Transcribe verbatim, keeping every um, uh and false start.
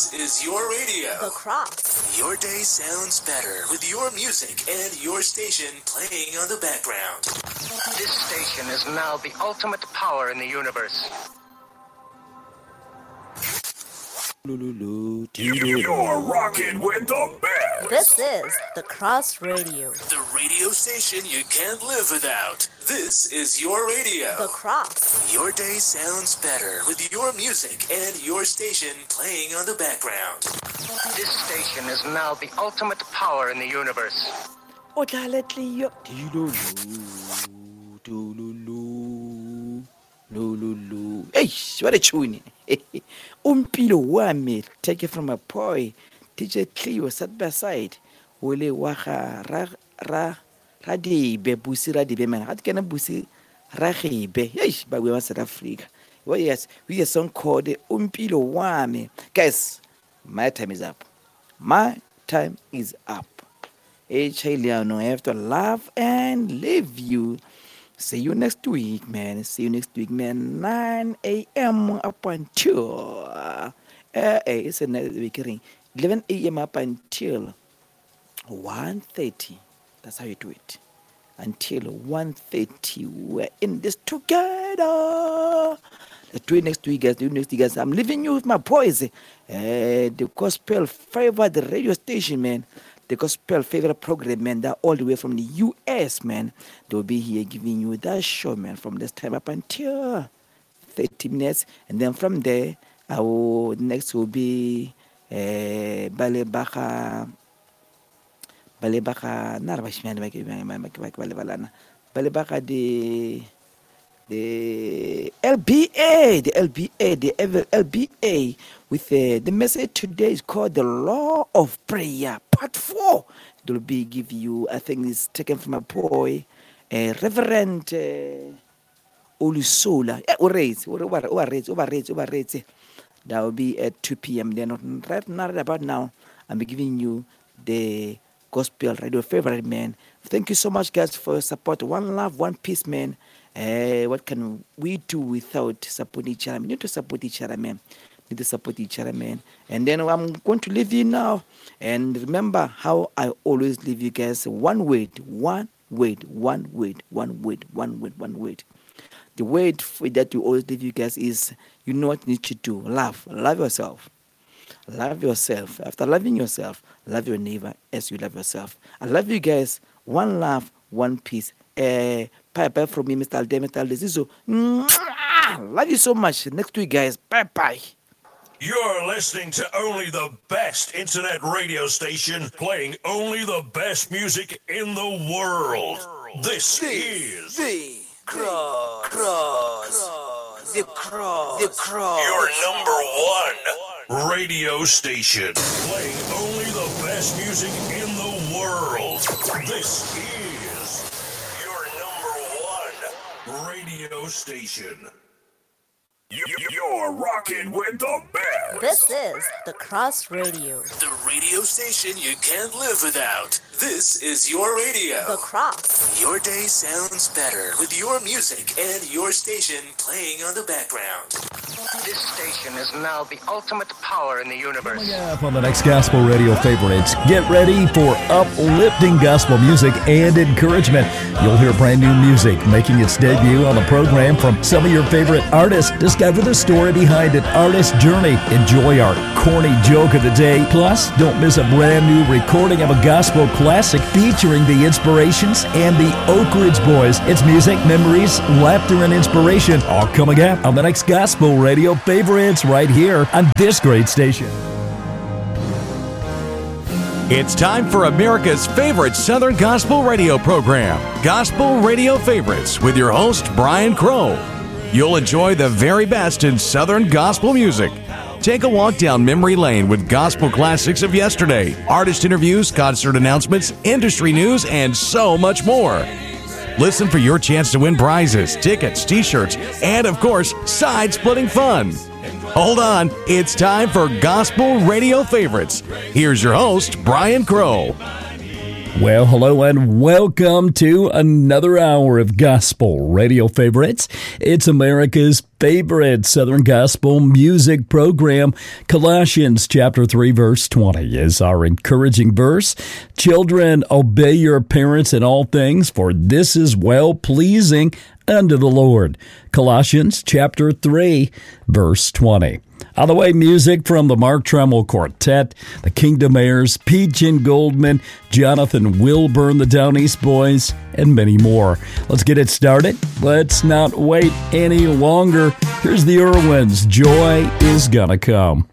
This is your radio. The Cross. Your day sounds better with your music and your station playing on the background. This station is now the ultimate power in the universe. You're rocking with the best. This is The Cross Radio. The radio station you can't live without. This is your radio. The Cross. Your day sounds better with your music and your station playing on the background. This station is now the ultimate power in the universe. Eish, what a tune. Umpilo wami, take it from a boy. D J Cleo sat beside. Wole waha ra ra radibe busi radibe man. Hat kana busi rahibe. Eish, but we want South Africa. Well, yes, we have a song called Umpilo wami. Guys, my time is up. My time is up. H. Leon, I have to laugh and leave you. See you next week, man. See you next week, man. nine a.m. up until uh, uh, it's another week. eleven a.m. up until one thirty. That's how you do it. Until one thirty, we're in this together. Let's do it next week, guys. Do it next week, guys. I'm leaving you with my boys. Uh, the Gospel Favorite radio station, man. The Gospel Favorite program, man, that all the way from the U S, man. They'll be here giving you that show, man, from this time up until thirty minutes. And then from there, I will, next will be uh, Bale Baka, Bale Baka, Bale Baka, the, the L B A, the L B A, the L B A. With uh, the message today is called The Law of Prayer, part four. It will be give you, I think it's taken from a boy, uh, Reverend uh, Olusola. Yeah, overrates, overrates, overrates, overrates. That will be at two p.m. Then right now, right about now, I'm giving you the Gospel Radio Favorite, man. Thank you so much, guys, for your support. One love, one peace, man. Uh, what can we do without supporting each other? We need to support each other, man. Need to support each other, man. And then I'm going to leave you now. And remember how I always leave you guys. One word, one word, one word, one word, one word, one word. The word that you always leave you guys is, you know what you need to do. Love. Love yourself. Love yourself. After loving yourself, love your neighbor as you love yourself. I love you guys. One love, one peace. Uh, bye bye from me, Mister Alde, Mister Aldezizo. Love you so much. Next week, guys. Bye bye. You're listening to only the best internet radio station playing only the best music in the world. This the, is the Cross, Cross, the Cross, the Cross. Your number one radio station playing only the best music in the world. This is your number one radio station. You're rocking with the best. This is The Cross Radio. The radio station you can't live without. This is your radio. The Cross. Your day sounds better with your music and your station playing on the background. This station is now the ultimate power in the universe. Coming up on the next Gospel Radio Favorites, get ready for uplifting gospel music and encouragement. You'll hear brand new music making its debut on the program from some of your favorite artists. Discover the story behind an artist's journey. Enjoy our corny joke of the day. Plus, don't miss a brand new recording of a gospel classic featuring the Inspirations and the Oak Ridge Boys. It's music, memories, laughter, and inspiration, all coming up on the next Gospel Radio Favorites right here on this great station. It's time for America's favorite Southern Gospel radio program, Gospel Radio Favorites, with your host, Brian Crow. You'll enjoy the very best in Southern gospel music. Take a walk down memory lane with gospel classics of yesterday, artist interviews, concert announcements, industry news, and so much more. Listen for your chance to win prizes, tickets, t-shirts, and of course, side-splitting fun. Hold on, it's time for Gospel Radio Favorites. Here's your host, Brian Crow. Well, hello and welcome to another hour of Gospel Radio Favorites. It's America's favorite Southern Gospel music program. Colossians chapter three, verse twenty is our encouraging verse. Children, obey your parents in all things, for this is well-pleasing unto the Lord. Colossians chapter three, verse twenty. On the way, music from the Mark Tremmel Quartet, the Kingdom Heirs, Peach and Goldman, Jonathan Wilburn, the Down East Boys, and many more. Let's get it started. Let's not wait any longer. Here's the Irwins. Joy is gonna come.